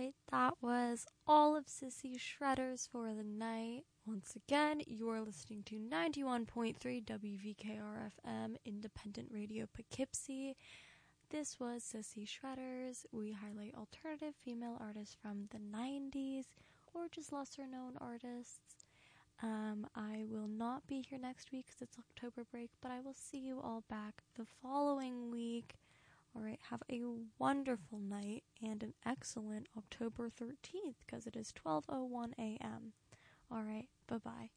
right, that was all of Sissy Shredders for the night. Once again, you are listening to 91.3 WVKR FM Independent Radio Poughkeepsie. This was Sissy Shredders. We highlight alternative female artists from the 90s or just lesser known artists. I will not be here next week because it's October break, but I will see you all back the following week. Alright, have a wonderful night and an excellent October 13th because it is 12:01 a.m. Alright, bye-bye.